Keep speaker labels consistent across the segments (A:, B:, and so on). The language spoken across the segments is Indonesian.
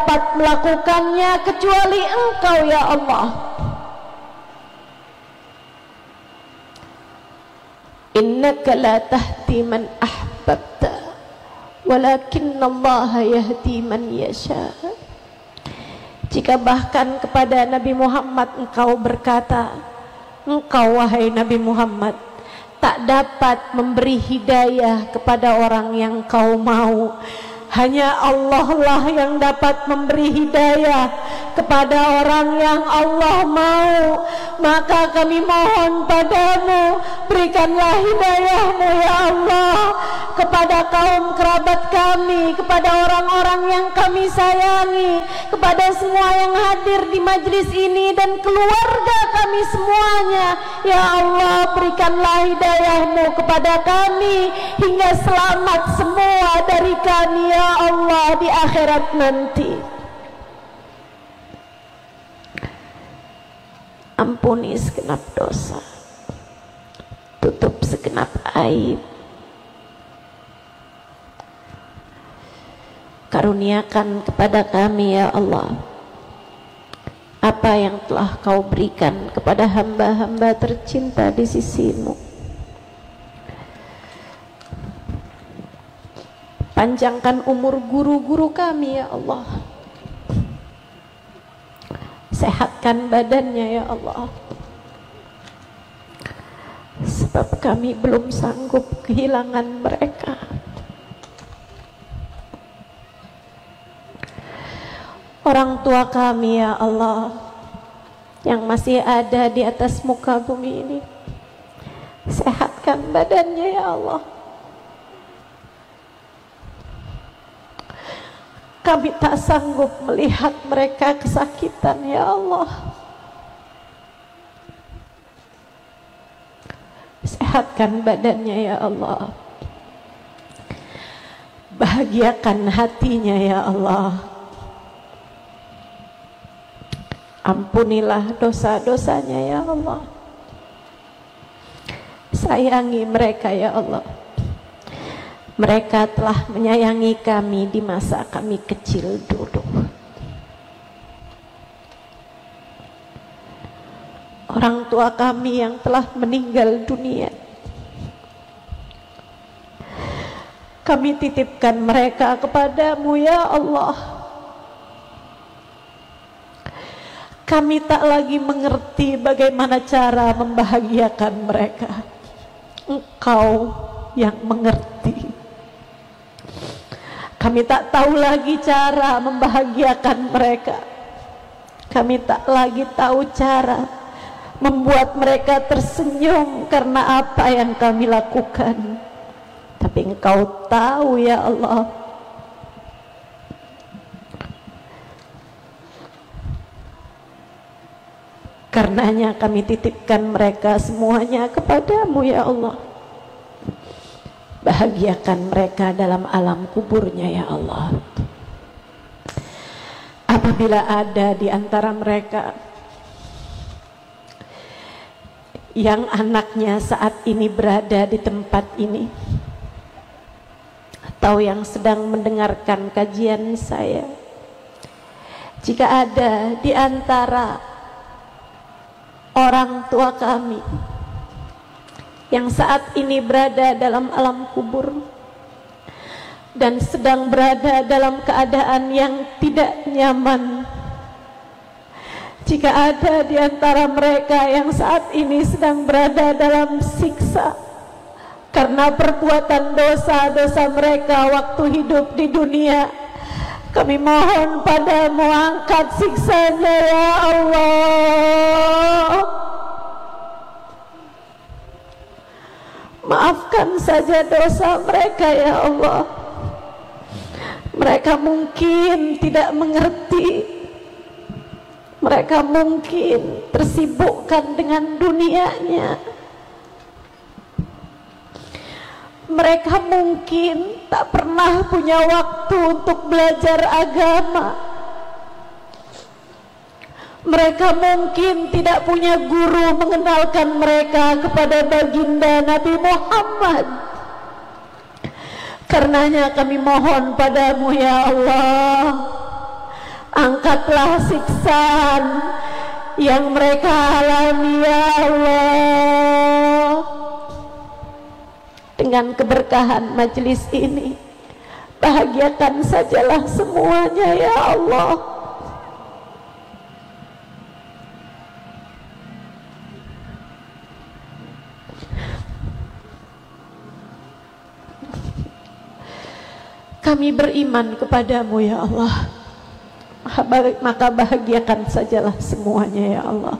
A: dapat melakukannya kecuali Engkau ya Allah. Innaka la tahdi man ahbabta walakinna Allah yahdi man yasha. Jika bahkan kepada Nabi Muhammad Engkau berkata, Engkau wahai Nabi Muhammad tak dapat memberi hidayah kepada orang yang Kau mau, hanya Allah lah yang dapat memberi hidayah kepada orang yang Allah mau. Maka kami mohon padamu, berikanlah hidayahmu ya Allah kepada kaum kerabat kami, kepada orang-orang yang kami sayangi, kepada semua yang hadir di majlis ini dan keluarga kami semuanya. Ya Allah, berikanlah hidayahmu kepada kami hingga selamat semua dari kami ya Allah di akhirat nanti. Ampuni segenap dosa, tutup segenap aib, karuniakan kepada kami ya Allah apa yang telah Kau berikan kepada hamba-hamba tercinta di sisi-Mu. Panjangkan umur guru-guru kami ya Allah, sehatkan badannya ya Allah, sebab kami belum sanggup kehilangan mereka. Orang tua kami ya Allah yang masih ada di atas muka bumi ini, sehatkan badannya ya Allah. Kami tak sanggup melihat mereka kesakitan ya Allah. Sehatkan badannya ya Allah, bahagiakan hatinya ya Allah. Ampunilah dosa-dosanya ya Allah. Sayangi mereka ya Allah. Mereka telah menyayangi kami di masa kami kecil dulu. Orang tua kami yang telah meninggal dunia, kami titipkan mereka kepadamu ya Allah. Kami tak lagi mengerti bagaimana cara membahagiakan mereka. Engkau yang mengerti. Kami tak tahu lagi cara membahagiakan mereka. Kami tak lagi tahu cara membuat mereka tersenyum karena apa yang kami lakukan. Tapi Engkau tahu ya Allah. Karenanya kami titipkan mereka semuanya kepadamu ya Allah. Bahagiakan mereka dalam alam kuburnya ya Allah. Apabila ada di antara mereka yang anaknya saat ini berada di tempat ini, atau yang sedang mendengarkan kajian saya, jika ada di antara orang tua kami yang saat ini berada dalam alam kubur dan sedang berada dalam keadaan yang tidak nyaman, jika ada di antara mereka yang saat ini sedang berada dalam siksa karena perbuatan dosa-dosa mereka waktu hidup di dunia, kami mohon padamu, angkat siksanya ya Allah. Maafkan saja dosa mereka ya Allah. Mereka mungkin tidak mengerti. Mereka mungkin tersibukkan dengan dunianya. Mereka mungkin tak pernah punya waktu untuk belajar agama. Mereka mungkin tidak punya guru mengenalkan mereka kepada baginda Nabi Muhammad. Karenanya kami mohon padamu ya Allah, Angkatlah siksaan yang mereka alami ya Allah. Dengan keberkahan majelis ini, bahagiakan sajalah semuanya ya Allah. Kami beriman kepadamu ya Allah, maka bahagiakan sajalah semuanya ya Allah.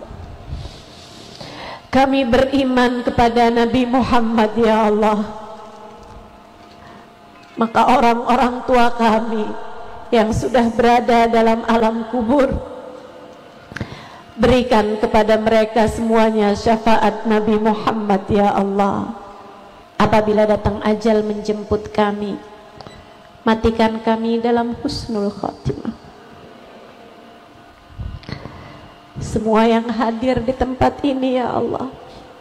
A: Kami beriman kepada Nabi Muhammad ya Allah, maka orang-orang tua kami yang sudah berada dalam alam kubur, berikan kepada mereka semuanya syafaat Nabi Muhammad ya Allah. Apabila datang ajal menjemput kami, matikan kami dalam husnul khatimah. Semua yang hadir di tempat ini ya Allah,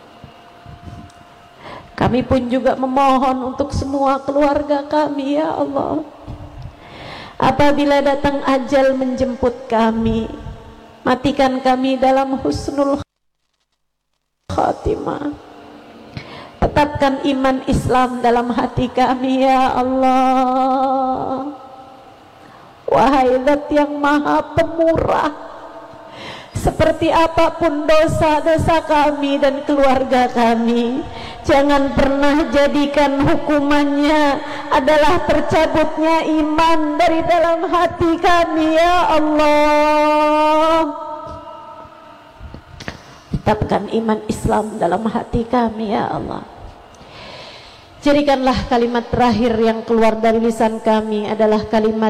A: kami pun juga memohon untuk semua keluarga kami ya Allah. Apabila datang ajal menjemput kami, matikan kami dalam husnul khatimah. Tetapkan iman Islam dalam hati kami ya Allah. Wahai Zat yang Maha Pemurah, seperti apapun dosa-dosa kami dan keluarga kami, jangan pernah jadikan hukumannya adalah tercabutnya iman dari dalam hati kami ya Allah. Tetapkan iman Islam dalam hati kami ya Allah. Jadikanlah kalimat terakhir yang keluar dari lisan kami adalah kalimat